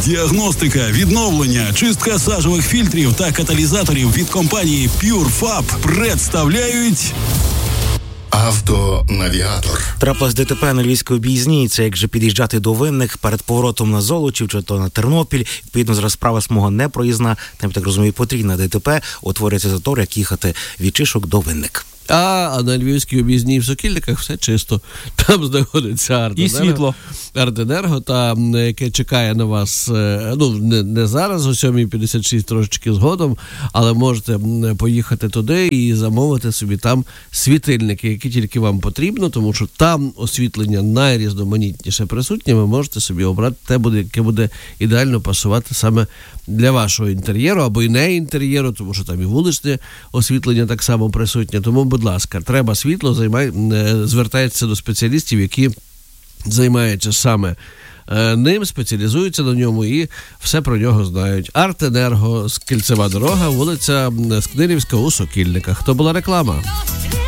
Діагностика, відновлення, чистка сажових фільтрів та каталізаторів від компанії PureFab представляють... Автонавігатор. Трапилось ДТП на Львівській об'їзній. Це як же під'їжджати до Винних перед поворотом на Золочів чи то на Тернопіль. Відповідно, зараз справа смуга не проїзна. Там, так розумію, потрібна ДТП. Утворюється затор, як їхати від Чишок до Винник. А на Львівській об'їзній в Сокільниках все чисто. Там знаходиться Артенерго. І світло. Артенерго, яке чекає на вас, не зараз, о 7:56, трошечки згодом, але можете поїхати туди і замовити собі там світильники, які тільки вам потрібно, тому що там освітлення найрізноманітніше присутнє, ви можете собі обрати те, яке буде ідеально пасувати саме для вашого інтер'єру, або і не інтер'єру, тому що там і вуличне освітлення так само присутнє. Тому, будь ласка, треба світло, звертається до спеціалістів, які займаються саме ним, спеціалізуються на ньому і все про нього знають. Артенерго, Кільцева дорога, вулиця Скнирівська у Сокільниках. То була реклама.